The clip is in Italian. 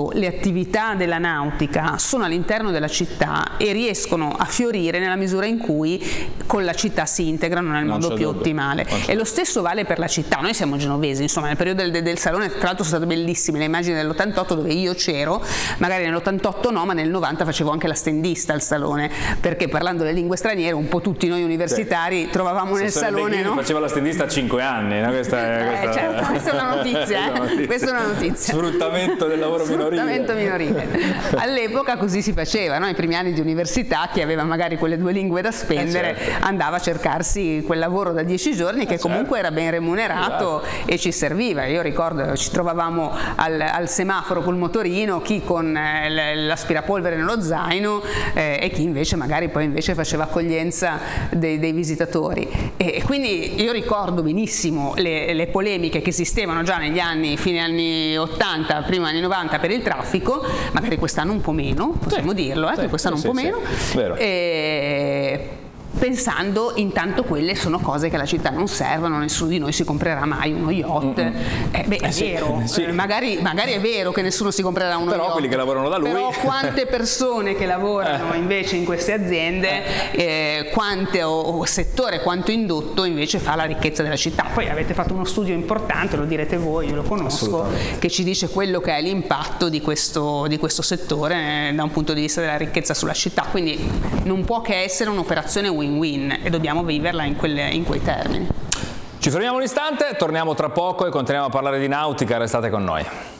quanto le attività della nautica sono all'interno della città e riescono a fiorire nella misura in cui con la città si integrano nel modo più ottimale. E lo stesso vale per la città. Noi siamo genovesi, insomma, nel periodo del Salone, tra l'altro sono state bellissime le immagini dell'88 dove io c'ero, magari nell'88 no, ma nel 90 facevo anche la stendista al Salone, perché parlando le lingue straniere un po' tutti noi universitari trovavamo nel Salone, no? Faceva la stendista a 5 anni, no? Certo, questa è una notizia, questa è una notizia. Sfruttamento del lavoro minorile. All'epoca così si faceva, no? I primi anni di università, chi aveva magari quelle due lingue da spendere andava a cercarsi quel lavoro da 10 giorni che comunque era ben remunerato e ci serviva. Io ricordo ci trovavamo al semaforo col motorino, chi con l'aspirapolvere nello zaino e chi invece magari poi faceva accoglienza dei visitatori. E quindi io ricordo benissimo le polemiche che esistevano già negli anni, fine anni 80, prima anni 90 per il traffico, magari quest'anno un po' meno, possiamo dirlo, che quest'anno un po' meno. Pensando intanto quelle sono cose che alla città non servono, nessuno di noi si comprerà mai uno yacht. È vero, magari è vero che nessuno si comprerà uno yacht, però quelli che lavorano da lui, però quante persone che lavorano invece in queste aziende, quanto settore, quanto indotto invece fa la ricchezza della città. Poi avete fatto uno studio importante, lo direte voi, io lo conosco, che ci dice quello che è l'impatto di questo settore da un punto di vista della ricchezza sulla città, quindi non può che essere un'operazione win-win e dobbiamo viverla in quei termini. Ci fermiamo un istante, torniamo tra poco e continuiamo a parlare di nautica, restate con noi.